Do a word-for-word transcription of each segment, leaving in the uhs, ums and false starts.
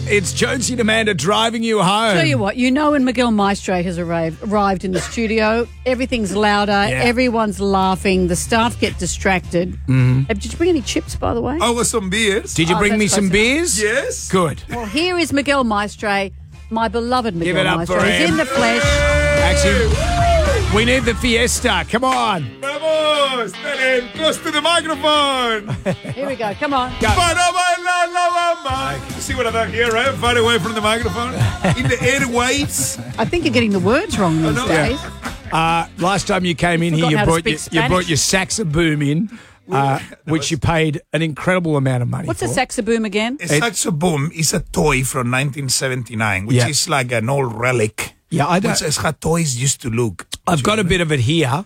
It's Jonesy and Amanda driving you home. Tell you what, you know when Miguel Maestre has arrived, arrived in the studio, everything's louder, Yeah. everyone's laughing, the staff get distracted. Mm-hmm. Did you bring any chips, by the way? Oh, with some beers. Did you Oh, bring me that's some close beers? Yes. Good. Well, here is Miguel Maestre, my beloved Miguel Give it up Maestre. for He's him. in the flesh. Actually, we need the Fiesta. Come on. Vamos. Ted, close to the microphone. Here we go, come on. Go. Para bailar la bamba. You see what I've done here, right? Far away from the microphone. In the airwaves. I think you're getting the words wrong these know. days. Uh, last time you came in here, Forgot you how to brought, speak your, you brought Spanish. your saxoboom in, uh, which you paid an incredible amount of money What's for. a saxoboom again? A saxoboom is a toy from nineteen seventy-nine, which Yeah. is like an old relic. Yeah, I don't. Which is how toys used to look. I've got a bit of it here.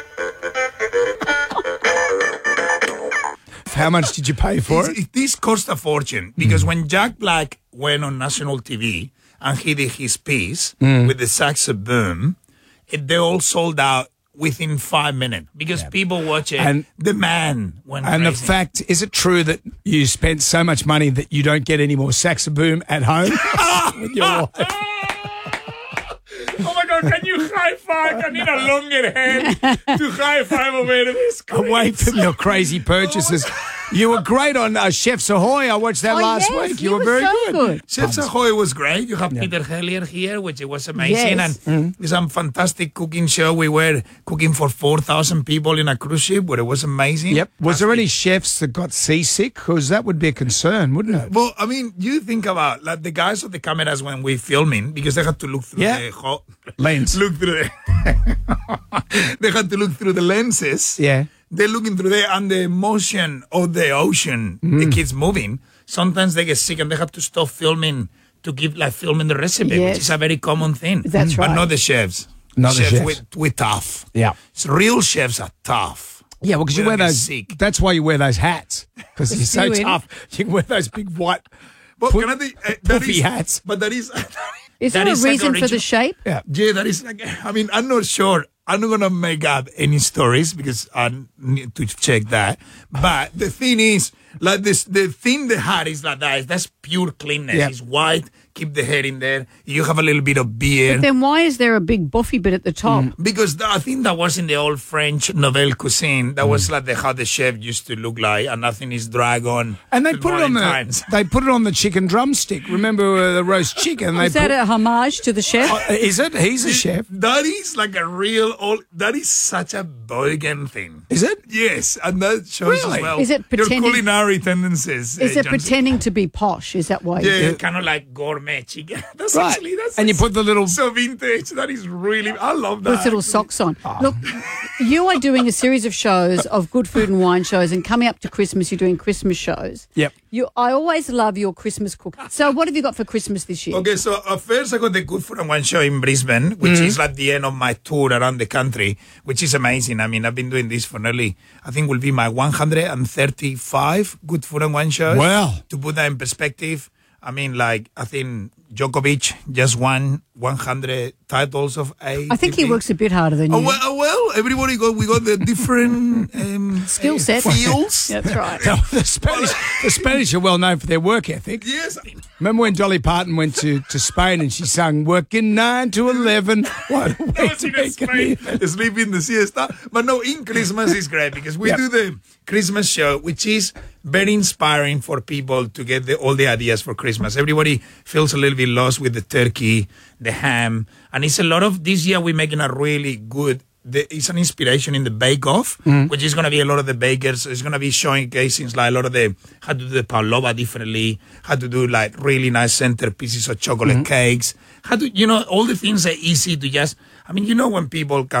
How much did you pay for It's- it? it- This cost a fortune because when Jack Black went on national T V and he did his piece with the saxoboom, it, they all sold out within five minutes because people watch it. And- the man went And the crazy. fact, is it true that you spent so much money that you don't get any more saxoboom at home with your wife? Oh my God, can you high five? I need a longer hand to high five over this. Away from your crazy purchases. You were great on uh, Chef's Ahoy. I watched that Oh, last yes, week. he You were was very so good. good. Chef's Ahoy was great. You have Peter Hellier here, which it was amazing. Yes. And it's a fantastic cooking show. We were cooking for four thousand people in a cruise ship where it was amazing. Yep. Was there any chefs that got seasick? Because that would be a concern, wouldn't it? Well, I mean, you think about like the guys with the cameras when we're filming because they had to look through Yeah. the ho- Lens. look through the they had to look through the lenses. Yeah. They're looking through there and the motion of the ocean, Mm. the kids moving. Sometimes they get sick and they have to stop filming to keep like filming the recipe, Yes. which is a very common thing. That's But right. not the chefs. Not the chefs. We, we're tough. Yeah. So real chefs are tough. Yeah, well, because you We wear don't get those. sick. That's why you wear those hats. Because you're so You in? tough. You can wear those big white But Put- can I think, uh, that puffy is- hats. But that is. Is that there a is like reason for the original- shape? Yeah. Yeah, that is like, I mean, I'm not sure. I'm not going to make up any stories because I need to check that. But the thing is, like this, the thing the hat is like that, is that's pure cleanness. Yeah. It's white, keep the hair in there. You have a little bit of beer. Then why is there a big buffy bit at the top? Because th- I think that was in the old French nouvelle cuisine. That was like the, how the chef used to look like, and nothing is dragon. And they put it on the Times. they put it on the chicken drumstick. Remember uh, the roast chicken? They Is that put, a homage to the chef? Uh, is it? He's a chef. That is like a real old. That is such a Bogan thing. Is it? Yes, and that shows Really? as well Is it your pretending- culinary tendencies. Is uh, it Johnson. pretending to be posh? Is that why? Yeah, kind of like gourmet chicken. That's Right. actually that's And you put the little- so vintage. That is really. I love that. With little socks on. Look, you are doing a series of shows of good food and wine shows, and coming up to Christmas, you're doing Christmas shows. Yep. You, I always love your Christmas cooking. So, what have you got for Christmas this year? Okay, so uh, first I got the Good Food and Wine show in Brisbane, which Mm-hmm. is like the end of my tour around the country, which is amazing. I mean, I've been doing this for nearly, I think will be my one hundred thirty-five Good Food and Wine shows. Wow. To put that in perspective, I mean, like, I think Djokovic just won one hundred titles of A T P. I think he works a bit harder than you. Oh, well, oh, well, everybody got, we got the different um, Skill set. fields. That's right. No, the Spanish, the Spanish are well known for their work ethic. Yes. Remember when Dolly Parton went to, to Spain and she sang "Working nine to eleven"? What a way I was to in make a Spain, living. sleeping the siesta. But no, in Christmas is great because we Yep. do the Christmas show, which is very inspiring for people to get the, all the ideas for Christmas. Everybody feels a little bit lost with the turkey, the ham, and it's a lot of, this year we're making a really good, the, it's an inspiration in the Bake Off, Mm-hmm. which is going to be a lot of the bakers. It's going to be showing casings like a lot of the, how to do the pavlova differently, how to do like really nice center pieces of chocolate Mm-hmm. cakes, how to, you know, all the things are easy to just, I mean, you know, when people come